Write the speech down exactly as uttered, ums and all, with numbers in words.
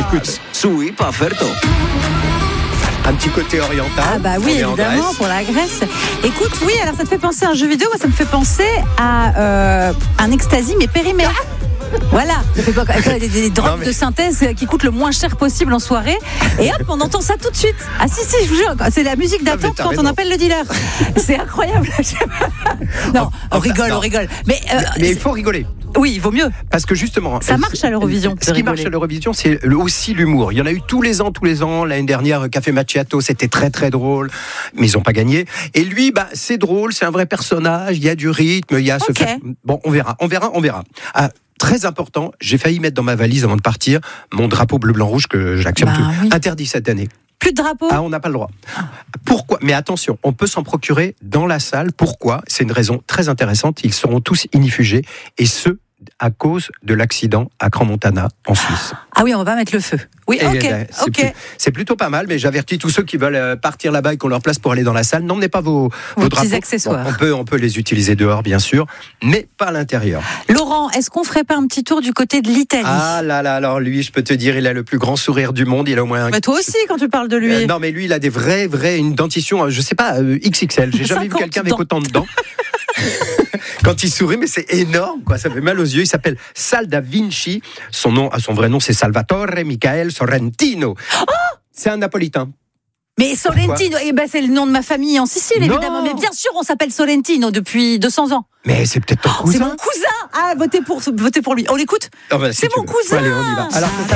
écoute. Sui Paferto. Un petit côté oriental. Ah bah oui, évidemment, pour la Grèce. Écoute, oui, alors ça te fait penser à un jeu vidéo, moi ça me fait penser à euh, un ecstasy, mais périmé. Voilà, ça fait pas, des, des drogues mais... de synthèse qui coûtent le moins cher possible en soirée. Et hop, on entend ça tout de suite. Ah si, si, je vous jure, c'est la musique d'attente quand raison. On appelle le dealer. C'est incroyable. Non, on rigole, non. on rigole. Mais, euh, mais, mais il faut rigoler. Oui, il vaut mieux. Parce que justement... Ça marche à l'Eurovision. Ce qui marche à l'Eurovision, c'est aussi l'humour. Il y en a eu tous les ans, tous les ans. L'année dernière, Café Macchiato, c'était très très drôle. Mais ils n'ont pas gagné. Et lui, bah, c'est drôle, c'est un vrai personnage. Il y a du rythme, il y a ce okay. fait... Bon, on verra, on verra, on verra. Ah, très important, j'ai failli mettre dans ma valise avant de partir mon drapeau bleu-blanc-rouge que j'accepte bah, oui. interdit cette année. Plus de drapeau. Ah, on n'a pas le droit. Pourquoi ? Mais attention, on peut s'en procurer dans la salle. Pourquoi ? C'est une raison très intéressante. Ils seront tous inifugés. Et ce, à cause de l'accident à Crans-Montana, en Suisse. Ah oui, on va pas mettre le feu. Oui, et ok. C'est, okay. plus, c'est plutôt pas mal, mais j'avertis tous ceux qui veulent partir là-bas et qu'on leur place pour aller dans la salle. N'emmenez pas vos, vos, vos drapeaux. petits accessoires. Bon, on, peut, on peut les utiliser dehors, bien sûr, mais pas à l'intérieur. Laurent, est-ce qu'on ferait pas un petit tour du côté de l'Italie ? Ah là là, alors lui, je peux te dire, il a le plus grand sourire du monde. Il a au moins. Un... Mais toi aussi, quand tu parles de lui. Euh, non, mais lui, il a des vrais, vrais, une dentition, je sais pas, euh, X X L. J'ai jamais vu quelqu'un avec autant de dents. Quand il sourit, mais c'est énorme, quoi. Ça fait mal aux yeux. Il s'appelle Sal da Vinci. Son nom, son vrai nom, c'est Salvatore Michael Sorrentino. Oh, c'est un Napolitain. Mais Sorrentino, eh ben c'est le nom de ma famille en Sicile, non. évidemment. Mais bien sûr, on s'appelle Sorrentino depuis deux cents ans. Mais c'est peut-être ton cousin. C'est mon cousin. Ah, votez pour, votez pour lui. On l'écoute ? Oh, bah, si c'est mon veux. cousin. Allez, on y va. Alors,